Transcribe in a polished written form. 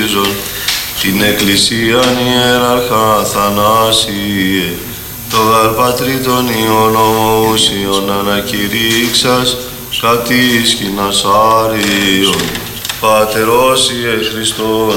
βασίζων, την Εκκλησίαν Ιεραρχά Θανάσιε, το γαρ Πατρί των Υιών ομοούσιον ανακηρύξας, κατήσκηνας Άριον, Πατερός Ιε Χριστόν